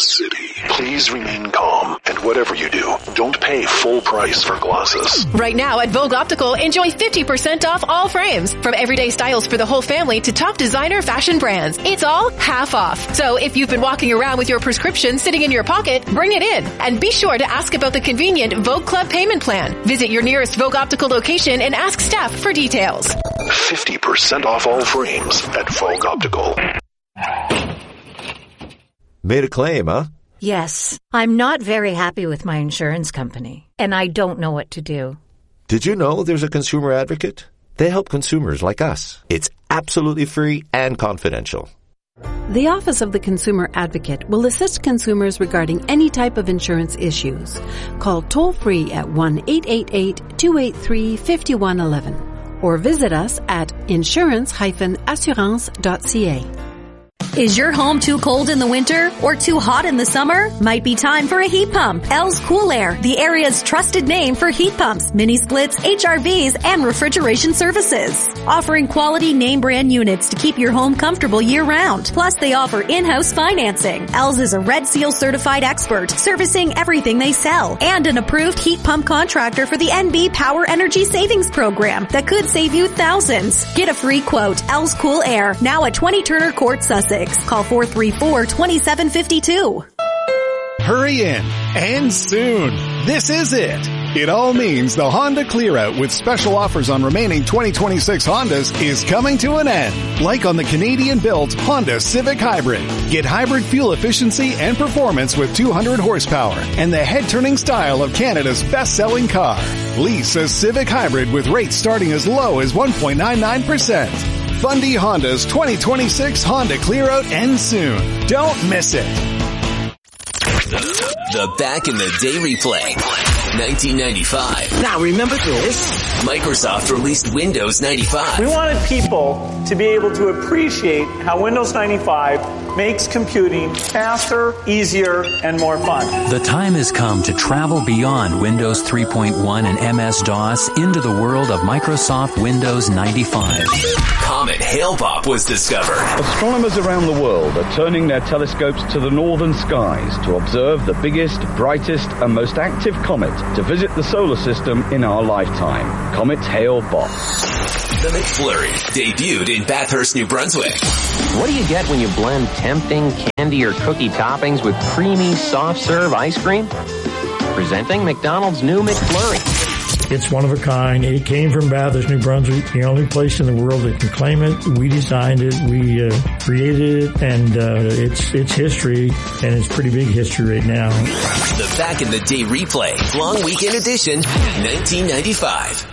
city. Please remain calm, and whatever you do, don't pay full price for glasses. Right now at Vogue Optical, enjoy 50% off all frames. From everyday styles for the whole family to top designer fashion brands. It's all half off. So if you've been walking around with your prescription sitting in your pocket, bring it in. And be sure to ask about the convenient Vogue Club payment plan. Visit your nearest Vogue Optical location and ask staff for details. 50% off all frames at Vogue Optical. Made a claim, huh? Yes. I'm not very happy with my insurance company, and I don't know what to do. Did you know there's a consumer advocate? They help consumers like us. It's absolutely free and confidential. The Office of the Consumer Advocate will assist consumers regarding any type of insurance issues. Call toll-free at 1-888-283-5111 or visit us at insurance-assurance.ca. Is your home too cold in the winter or too hot in the summer? Might be time for a heat pump. L's Cool Air, the area's trusted name for heat pumps, mini splits, HRVs, and refrigeration services. Offering quality name brand units to keep your home comfortable year round. Plus, they offer in-house financing. L's is a Red Seal certified expert, servicing everything they sell, and an approved heat pump contractor for the NB Power Energy Savings Program that could save you thousands. Get a free quote. L's Cool Air, now at 20 Turner Court, Sussex. Call 434-2752. Hurry in, and soon. This is it. It all means the Honda Clear-Out with special offers on remaining 2026 Hondas is coming to an end. Like on the Canadian-built Honda Civic Hybrid. Get hybrid fuel efficiency and performance with 200 horsepower and the head-turning style of Canada's best-selling car. Lease a Civic Hybrid with rates starting as low as 1.99%. Fundy Honda's 2026 Honda Clear-Out ends soon. Don't miss it. The Back in the Day replay. 1995. Now remember this. Microsoft released Windows 95. We wanted people to be able to appreciate how Windows 95 makes computing faster, easier, and more fun. The time has come to travel beyond Windows 3.1 and MS-DOS into the world of Microsoft Windows 95. Comet Hale-Bopp was discovered. Astronomers around the world are turning their telescopes to the northern skies to observe the biggest, brightest, and most active comet to visit the solar system in our lifetime. Comet Hale-Bopp. The McFlurry debuted in Bathurst, New Brunswick. What do you get when you blend tempting candy or cookie toppings with creamy, soft-serve ice cream? Presenting McDonald's new McFlurry. It's one of a kind. It came from Bathurst, New Brunswick, the only place in the world that can claim it. We designed it, we created it, and it's history, and it's pretty big history right now. The Back in the Day replay, long weekend edition, 1995.